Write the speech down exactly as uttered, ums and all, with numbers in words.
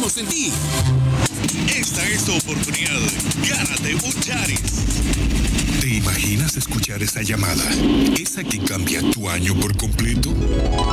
confiamos en ti. Esta es tu oportunidad. Gánate un Yaris. ¿Te imaginas escuchar esa llamada? ¿Esa que cambia tu año por completo?